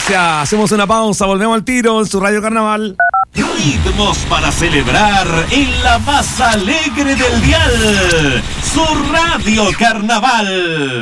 gracias. Hacemos una pausa, volvemos al tiro en su Radio Carnaval. Ritmos para celebrar en la más alegre del dial, su Radio Carnaval.